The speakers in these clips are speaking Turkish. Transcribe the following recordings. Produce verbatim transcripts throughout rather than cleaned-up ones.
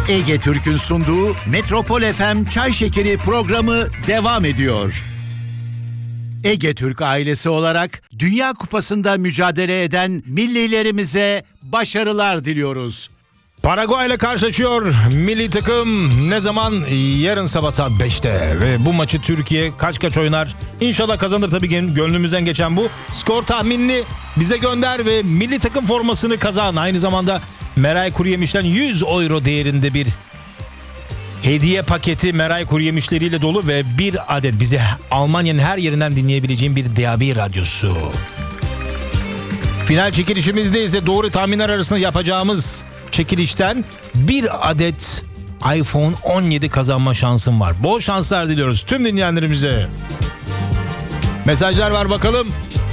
Ege Türk'ün sunduğu Metropol F M Çay Şekeri programı devam ediyor. Ege Türk ailesi olarak Dünya Kupası'nda mücadele eden millilerimize başarılar diliyoruz. Paraguay ile karşılaşıyor milli takım. Ne zaman? Yarın sabah saat beşte. Ve bu maçı Türkiye kaç kaç oynar? İnşallah kazanır tabii, gönlümüzden geçen bu. Skor tahminini bize gönder ve milli takım formasını kazan. Aynı zamanda Meray Kuruyemiş'ten yüz euro değerinde bir hediye paketi Meray Kuruyemişleriyle dolu ve bir adet bizi Almanya'nın her yerinden dinleyebileceğim bir D A B radyosu. Final çekilişimizde ise doğru tahminler arasında yapacağımız çekilişten bir adet iPhone on yedi kazanma şansım var. Bol şanslar diliyoruz tüm dinleyenlerimize. Mesajlar var bakalım.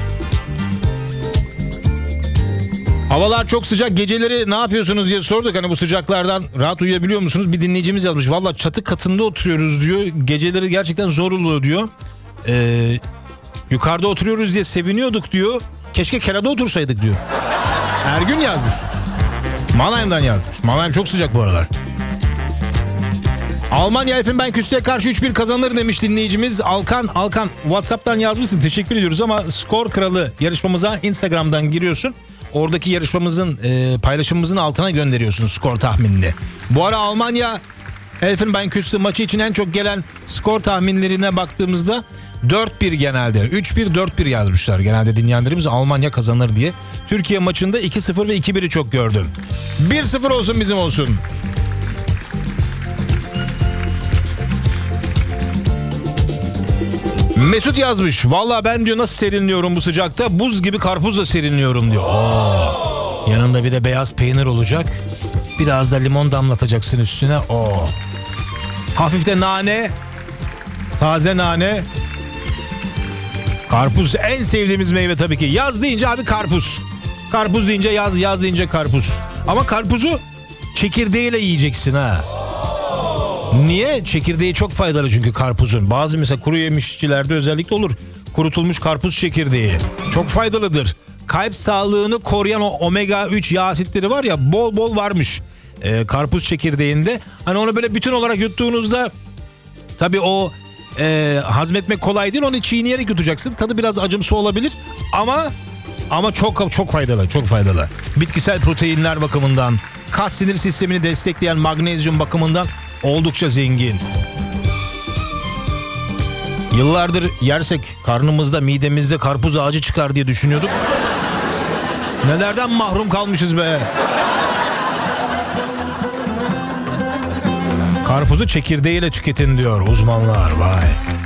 Havalar çok sıcak. Geceleri ne yapıyorsunuz diye sorduk. Hani bu sıcaklardan rahat uyuyabiliyor musunuz? Bir dinleyicimiz yazmış. Valla çatı katında oturuyoruz diyor. Geceleri gerçekten zor oluyor diyor. Ee, yukarıda oturuyoruz diye seviniyorduk diyor. Keşke kerada otursaydık diyor. Ergün yazmış. Mannheim'dan yazmış. Mannheim çok sıcak bu aralar. Almanya Elfenbeinküste'ye karşı üç bir kazanır demiş dinleyicimiz. Alkan, Alkan WhatsApp'tan yazmışsın. Teşekkür ediyoruz ama Skor Kralı yarışmamıza Instagram'dan giriyorsun. Oradaki yarışmamızın e, paylaşımımızın altına gönderiyorsun skor tahminini. Bu ara Almanya Elfenbeinküste maçı için en çok gelen skor tahminlerine baktığımızda dört bir genelde. üç bir dört bir yazmışlar genelde dinleyenlerimiz Almanya kazanır diye. Türkiye maçında iki sıfır ve iki biri çok gördüm. bir sıfır olsun bizim olsun. Mesut yazmış. Vallahi ben diyor nasıl serinliyorum bu sıcakta? Buz gibi karpuzla serinliyorum diyor. Oo. Yanında bir de beyaz peynir olacak. Biraz da limon damlatacaksın üstüne. Oo. Hafif de nane. Taze nane. Karpuz en sevdiğimiz meyve tabii ki. Yaz deyince abi karpuz. Karpuz deyince yaz, yaz deyince karpuz. Ama karpuzu çekirdeğiyle yiyeceksin ha. Niye? Çekirdeği çok faydalı çünkü karpuzun. Bazı mesela kuru yemişçilerde özellikle olur. Kurutulmuş karpuz çekirdeği. Çok faydalıdır. Kalp sağlığını koruyan o omega üç yağ asitleri var ya, bol bol varmış ee, karpuz çekirdeğinde. Hani onu böyle bütün olarak yuttuğunuzda tabii o e, hazmetmek kolay değil. Onu çiğneyerek yutacaksın. Tadı biraz acımsı olabilir ama ama çok çok faydalı, çok faydalı. Bitkisel proteinler bakımından, kas sinir sistemini destekleyen magnezyum bakımından oldukça zengin. Yıllardır yersek karnımızda, midemizde karpuz ağacı çıkar diye düşünüyorduk. Nelerden mahrum kalmışız be. Karpuzu çekirdeğiyle tüketin diyor uzmanlar. Vay.